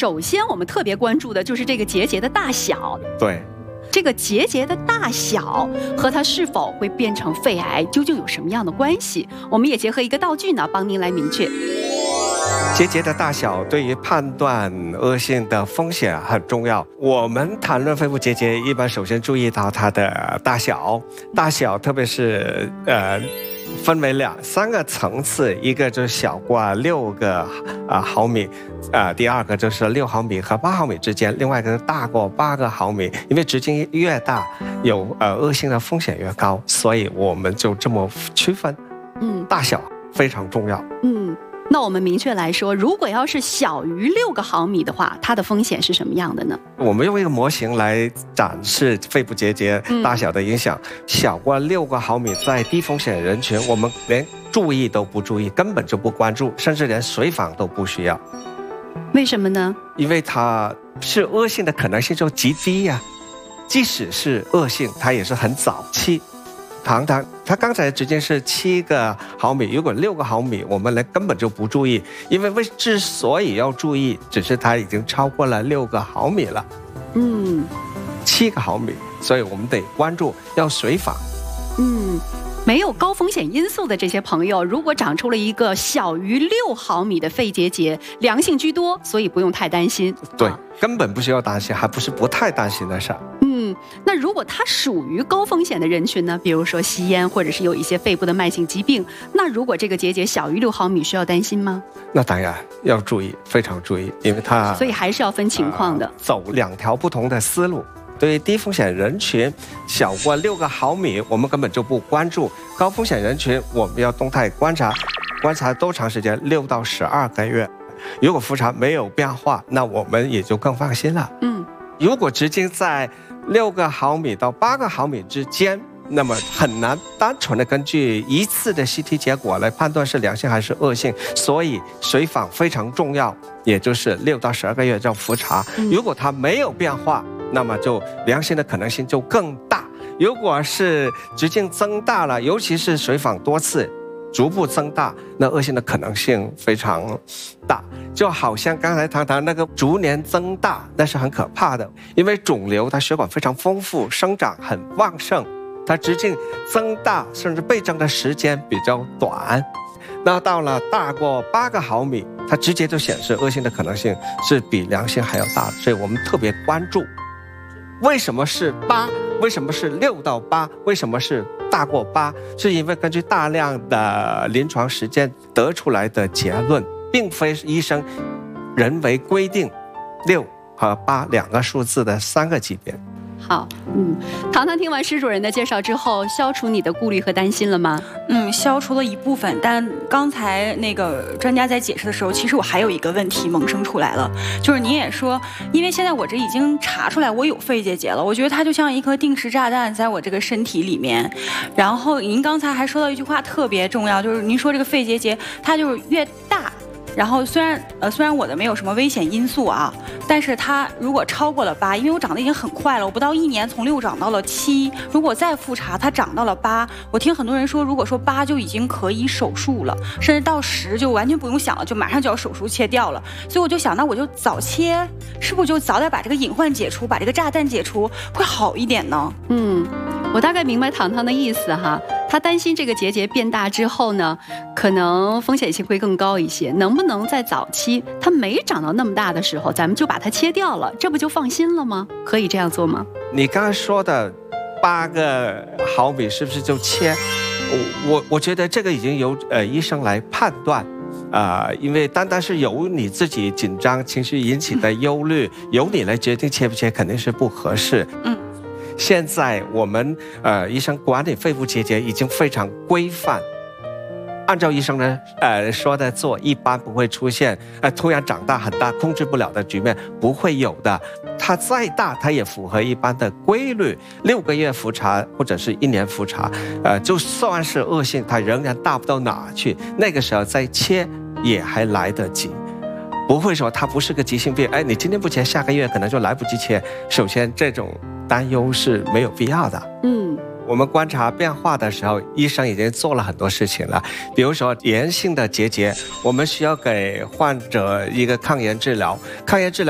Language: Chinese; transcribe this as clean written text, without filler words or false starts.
首先我们特别关注的就是这个结节的大小。 对。 这个结节的大小和它是否会变成肺癌究竟有什么样的关系？我们也结合一个道具呢，帮您来明确。 结节的大小对于判断恶性的风险很重要。我们谈论肺部结节，一般首先注意到它的大小，特别是分为3个层次，一个就是小过6个毫米，第二个就是6毫米和8毫米之间，另外一个是大过8个毫米。因为直径越大，有恶性的风险越高，所以我们就这么区分。大小非常重要。 那我们明确来说，如果要是小于6个毫米的话，它的风险是什么样的呢？ 我们用一个模型来展示肺部结节大小的影响。小过6个毫米，在低风险人群，我们连注意都不注意，根本就不关注，甚至连随访都不需要。 为什么呢？ 因为它是恶性的可能性就极低呀。即使是恶性，它也是很早期。糖糖，它刚才直径是7个毫米，如果6个毫米，我们根本就不注意，因为之所以要注意，只是它已经超过了6个毫米了。7个毫米，所以我们得关注，要随访。 没有高风险因素的这些朋友，如果长出了一个小于6毫米的肺结节，良性居多，所以不用太担心。 对，根本不需要担心，还不是不太担心的事儿。 那如果它属于高风险的人群呢？比如说吸烟，或者是有一些肺部的慢性疾病，那如果这个结节小于6毫米，需要担心吗？那当然要注意，非常注意，因为它所以还是要分情况的， 走2条不同的思路。对于低风险人群，小过6个毫米，我们根本就不关注；高风险人群，我们要动态观察，观察多长时间？6到12个月。如果复查没有变化，那我们也就更放心了。如果直径在6个毫米到8个毫米之间，那么很难单纯的根据一次的 CT 结果来判断是良性还是恶性，所以随访非常重要，也就是6到12个月要复查。如果它没有变化，那么就良性的可能性就更大。如果是直径增大了，尤其是随访多次，逐步增大，那恶性的可能性非常大。就好像刚才糖糖那个逐年增大，那是很可怕的，因为肿瘤它血管非常丰富，生长很旺盛，它直径增大甚至倍增的时间比较短。那到了大过8个毫米，它直接就显示恶性的可能性是比良性还要大的，所以我们特别关注。为什么是8？为什么是6到8？为什么是大过8？是因为根据大量的临床实践得出来的结论，并非医生人为规定6和82个数字的3个级别。 好，糖糖听完施主任的介绍之后，消除你的顾虑和担心了吗？ 消除了一部分，但刚才那个专家在解释的时候，其实我还有一个问题萌生出来了，就是您也说，因为现在我这已经查出来我有肺结节了，我觉得它就像一颗定时炸弹在我这个身体里面。然后您刚才还说到一句话特别重要，就是您说这个肺结节它就是越大。然后虽然我的没有什么危险因素啊，但是它如果超过了8，因为我长得已经很快了，我不到1年从6长到了7，如果再复查它长到了8，我听很多人说，如果说8就已经可以手术了，甚至到10就完全不用想了，就马上就要手术切掉了。所以我就想，那我就早切，是不是就早点把这个隐患解除，把这个炸弹解除，会好一点呢？ 我大概明白糖糖的意思哈，他担心这个结节变大之后呢，可能风险性会更高一些。能不能在早期它没长到那么大的时候，咱们就把它切掉了，这不就放心了吗？可以这样做吗？ 你刚才说的8个毫米是不是就切？我觉得这个已经由医生来判断。因为单单是由你自己紧张情绪引起的忧虑，由你来决定切不切，肯定是不合适。现在我们医生管理肺部结节已经非常规范，按照医生的说的做，一般不会出现突然长大很大控制不了的局面，不会有的。它再大，它也符合一般的规律，6个月复查或者是1年复查，就算是恶性，它仍然大不到哪去，那个时候再切也还来得及。不会说它不是个急性病，你今天不切，下个月可能就来不及切。首先，这种担忧是没有必要的。我们观察变化的时候，医生已经做了很多事情了。比如说炎性的结节，我们需要给患者一个抗炎治疗，抗炎治疗